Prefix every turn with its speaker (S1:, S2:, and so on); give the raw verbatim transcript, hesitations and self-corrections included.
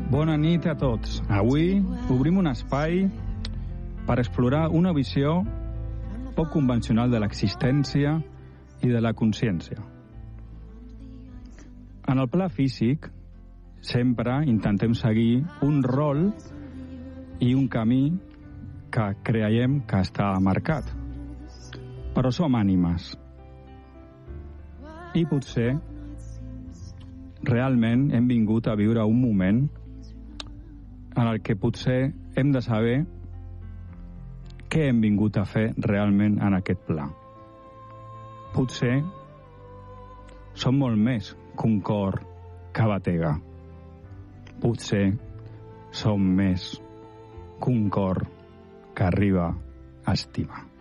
S1: Bona nit a tots. Avui obrim un espai per explorar una visió poc convencional de l'existència i de la consciència. En el pla físic, sempre intentem seguir un rol i un camí que creiem que està marcat. Però som ànimes. I potser realment hem vingut a viure un moment en el que potser hem de saber què hem vingut a fer realment en aquest pla. Potser som molt més que un cor que batega. Potser som més que un cor que arriba a estimar.